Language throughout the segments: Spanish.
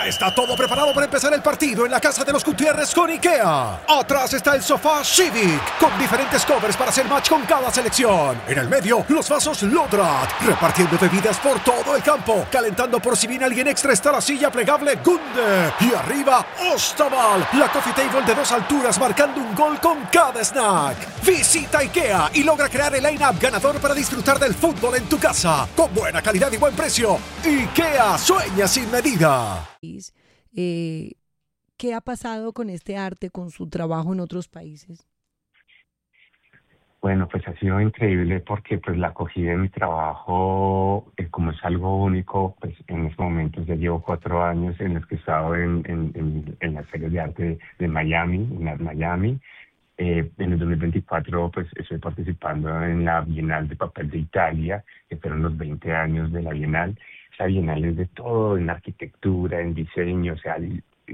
Ya está todo preparado para empezar el partido en la casa de los Gutiérrez con IKEA. Atrás está el sofá Civic, con diferentes covers para hacer match con cada selección. En el medio, los vasos Lodrat, repartiendo bebidas por todo el campo. Calentando por si viene alguien extra está la silla plegable Gunde. Y arriba, Ostaval, la coffee table de 2 alturas marcando un gol con cada snack. Visita IKEA y logra crear el line-up ganador para disfrutar del fútbol en tu casa. Con buena calidad y buen precio. IKEA, sueña sin medida. ¿Qué ha pasado con este arte, con su trabajo en otros países? Bueno, pues ha sido increíble porque pues la acogida de mi trabajo, como es algo único, pues en estos momentos ya llevo 4 años en los que he estado en las ferias de arte de Miami, en Art Miami. En el 2024 pues estoy participando en la Bienal de Papel de Italia, que fueron los 20 años de la Bienal. Esa Bienal es de todo, en arquitectura, en diseño, o sea,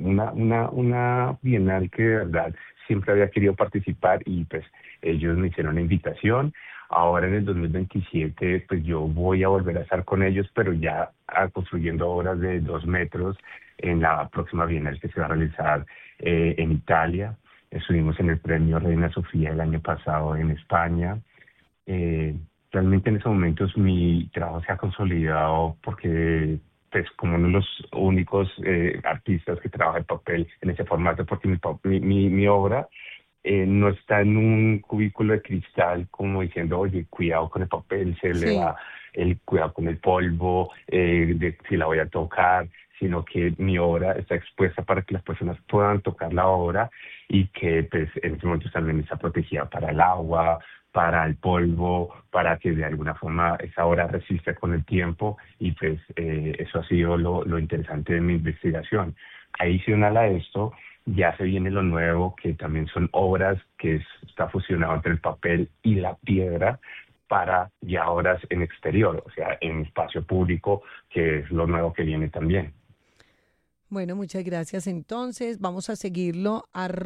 una Bienal que de verdad siempre había querido participar y pues ellos me hicieron la invitación. Ahora en el 2027 pues yo voy a volver a estar con ellos, pero ya construyendo obras de 2 metros en la próxima Bienal que se va a realizar en Italia. Estuvimos en el premio Reina Sofía el año pasado en España. Realmente en esos momentos mi trabajo se ha consolidado porque pues como uno de los únicos artistas que trabaja el papel en ese formato, porque mi obra no está en un cubículo de cristal como diciendo, oye, cuidado con el papel, se le va el cuidado con el polvo, de si la voy a tocar, sino que mi obra está expuesta para que las personas puedan tocar la obra y que pues en estos momentos también está protegida para el agua, para el polvo, para que de alguna forma esa obra resista con el tiempo y pues eso ha sido lo interesante de mi investigación. Adicional a esto, ya se viene lo nuevo, que también son obras que está fusionado entre el papel y la piedra para ya obras en exterior, o sea, en espacio público, que es lo nuevo que viene también. Bueno, muchas gracias. Entonces, vamos a seguirlo,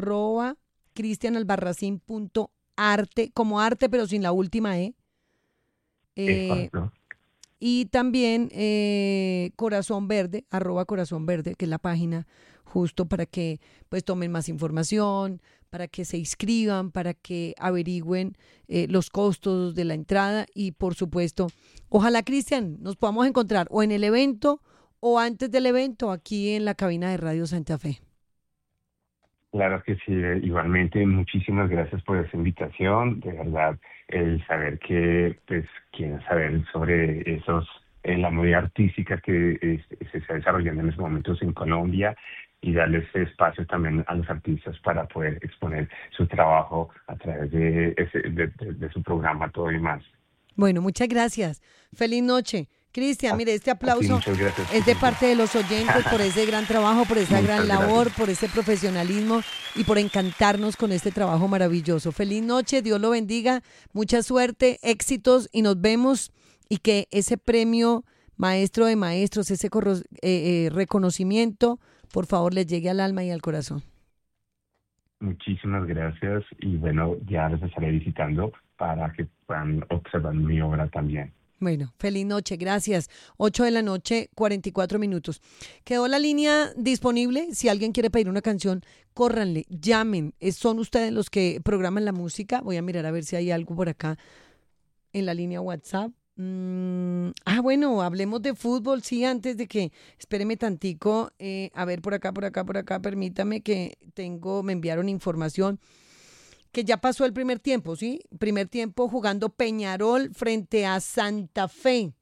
@cristianalbarracin.arte, como arte, pero sin la última E. Correcto. Y también Corazón Verde, @Corazón Verde, que es la página justo para que pues tomen más información, para que se inscriban, para que averigüen los costos de la entrada y por supuesto, ojalá, Cristian, nos podamos encontrar o en el evento o antes del evento aquí en la cabina de Radio Santa Fe. Claro que sí, igualmente muchísimas gracias por esa invitación, de verdad, el saber que pues quieren saber sobre esos, la movida artística que se está desarrollando en estos momentos en Colombia y darles ese espacio también a los artistas para poder exponer su trabajo a través de su programa Todo y Más. Bueno, muchas gracias. Feliz noche. Cristian, mire, este aplauso es de parte de los oyentes por ese gran trabajo, por esa gran labor, por ese profesionalismo y por encantarnos con este trabajo maravilloso. Feliz noche, Dios lo bendiga, mucha suerte, éxitos y nos vemos y que ese premio Maestro de Maestros, ese reconocimiento, por favor, les llegue al alma y al corazón. Muchísimas gracias y bueno, ya les estaré visitando para que puedan observar mi obra también. Bueno, feliz noche, gracias. 8:44 p.m. Quedó la línea disponible. Si alguien quiere pedir una canción, córranle, llamen. Son ustedes los que programan la música. Voy a mirar a ver si hay algo por acá en la línea WhatsApp. Bueno, hablemos de fútbol, sí, antes de que, espéreme tantico, a ver, por acá, permítame que me enviaron información. Que ya pasó el primer tiempo, ¿sí? Primer tiempo jugando Peñarol frente a Santa Fe.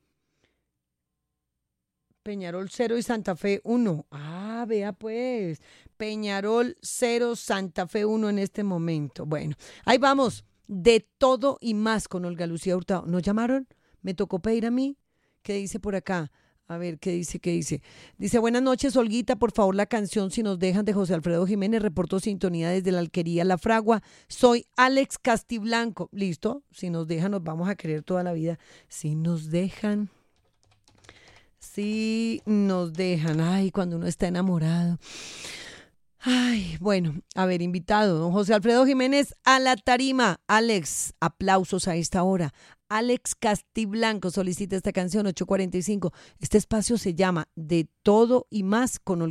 Peñarol 0 y Santa Fe 1. Ah, vea pues. Peñarol 0, Santa Fe 1 en este momento. Bueno, ahí vamos. De todo y más con Olga Lucía Hurtado. ¿Nos llamaron? Me tocó pedir a mí. ¿Qué dice por acá? A ver, ¿qué dice? Dice, buenas noches, Olguita, por favor, la canción Si nos dejan de José Alfredo Jiménez, reporto sintonía desde la Alquería La Fragua. Soy Alex Castiblanco. ¿Listo? Si nos dejan, nos vamos a querer toda la vida. Si nos dejan. Ay, cuando uno está enamorado. Ay, bueno, a ver, invitado, don José Alfredo Jiménez a la tarima. Alex, aplausos a esta hora. Alex Castiblanco solicita esta canción, 8:45. Este espacio se llama De Todo y Más con Olga.